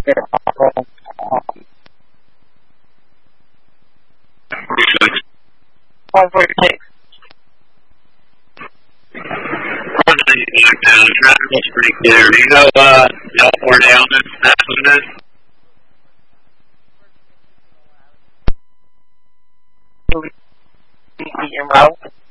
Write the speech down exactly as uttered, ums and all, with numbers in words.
One forty-six. Down, traffic was pretty clear. Do you know, uh, Elford Allen? That's what it is? In route.